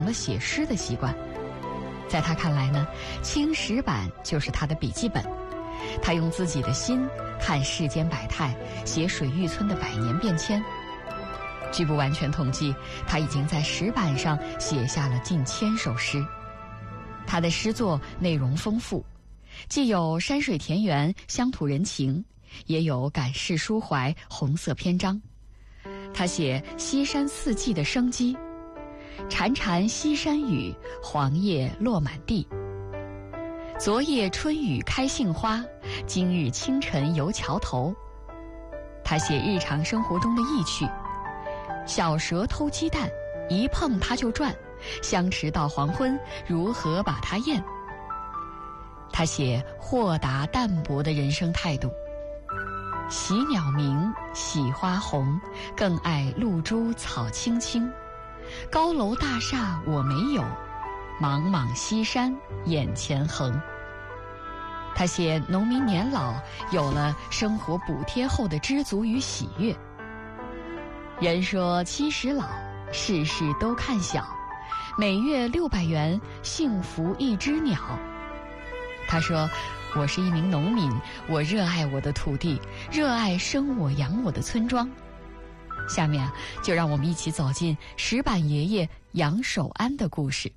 了写诗的习惯。在他看来呢，青石板就是他的笔记本，他用自己的心看世间百态，写水玉村的百年变迁。据不完全统计，他已经在石板上写下了近1000首诗。他的诗作内容丰富，既有山水田园、乡土人情，也有感世抒怀、红色篇章。他写西山四季的生机，潺潺西山雨，黄叶落满地。昨夜春雨开杏花，今日清晨游桥头。他写日常生活中的意趣，小蛇偷鸡蛋，一碰它就转，相持到黄昏，如何把它咽？他写豁达淡泊的人生态度，喜鸟鸣，喜花红，更爱露珠草青青。高楼大厦我没有，茫茫西山眼前横。他写农民年老有了生活补贴后的知足与喜悦。人说70老，事事都看小，每月600元，幸福一只鸟。他说，我是一名农民，我热爱我的土地，热爱生我养我的村庄。下面就让我们一起走进石板爷爷杨守安的故事。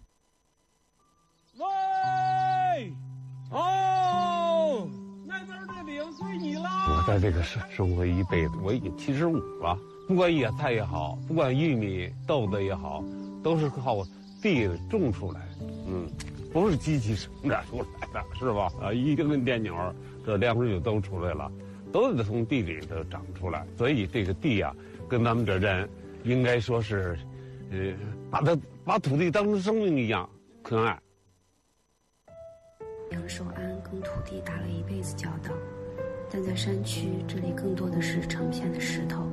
喂，哦，那边的领随你了。 我在这个生活一辈子，我已经75了。不管野菜也好，不管玉米、豆子也好，都是靠地种出来的。不是机器生长出来的，是吧？一根电钮，这粮食就都出来了，都得从地里头长出来。所以这个地啊，跟咱们这人应该说是，把土地当成生命一样可爱。 杨守安跟土地打了一辈子交道，但在山区，这里更多的是成片的石头。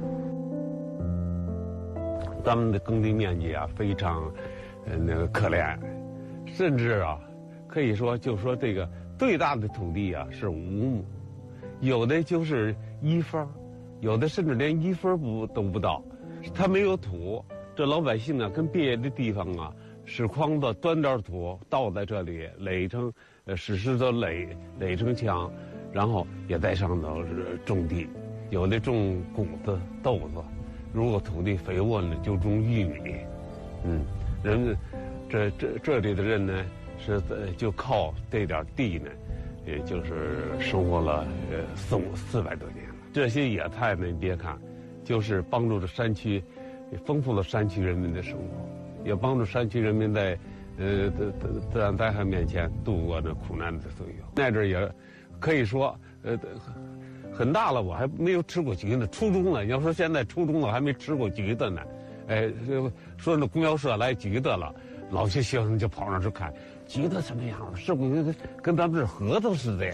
咱们的耕地面积啊，非常，可怜，甚至啊，可以说就说这个最大的土地啊是5亩，有的就是1分，有的甚至连1分都不到。它没有土，这老百姓啊跟别的地方啊使筐子端点土倒在这里垒成使石头垒成墙，然后也在上头种地，有的种谷子豆子。如果土地肥沃呢，就种玉米。人们这里的人呢，是就靠这点地呢，也就是生活了400多年了。这些野菜呢，你别看，就是帮助着山区，丰富了山区人民的生活，也帮助山区人民在自然灾害面前度过那苦难的岁月。那阵也可以说很大了，我还没有吃过橘子。初中了，要说现在初中了还没吃过橘子呢。说那供销社来橘子了，老些学生就跑上去看橘子什么样了，是不是跟咱们这核桃似的呀？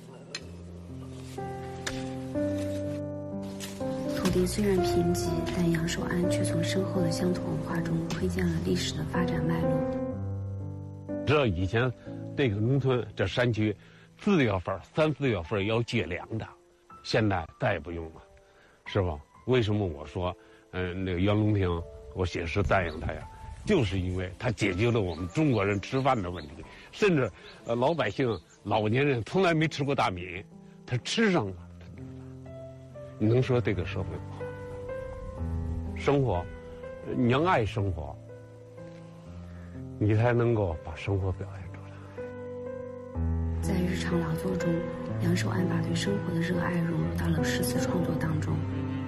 土地虽然贫瘠，但杨守安却从深厚的乡土文化中窥见了历史的发展脉络。 这以前这个农村这山区4月份、3、4月份要借粮的，现在再也不用了，是吧？为什么我说那个袁隆平我写诗赞扬他呀？就是因为他解决了我们中国人吃饭的问题，甚至老百姓老年人从来没吃过大米，他吃上了。你能说这个社会不好？生活，你要爱生活，你才能够把生活表现出来。 在日常劳作中，杨守安把对生活的热爱融入到了诗词创作当中。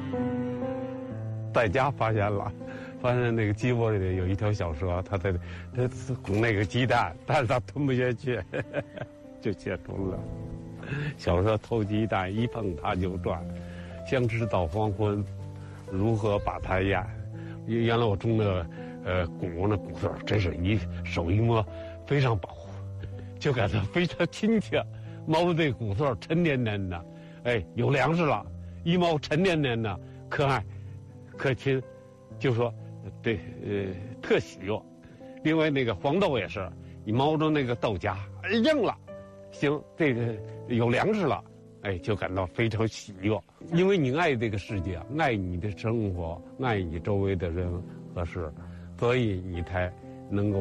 在家发现那个鸡窝里有一条小蛇，它拱那个鸡蛋，但是它吞不下去，就写出了小蛇偷鸡蛋，一碰它就转，相持到黄昏，如何把它咽？原来我种的谷那谷穗，真是手一摸非常保护，就感到非常亲切。猫这谷穗沉甸甸的，有粮食了，一猫沉甸甸的，可爱可亲，就说这特喜悦。另外那个黄豆也是，你猫着那个豆荚硬了，行，这个有粮食了，就感到非常喜悦。因为你爱这个世界，爱你的生活，爱你周围的人和事，所以你才能够